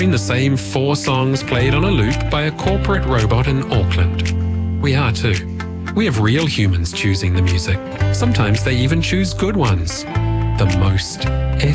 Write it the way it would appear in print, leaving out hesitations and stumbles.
the same 4 songs played on a loop by a corporate robot in Auckland. We are too. We have real humans choosing the music. Sometimes they even choose good ones. The most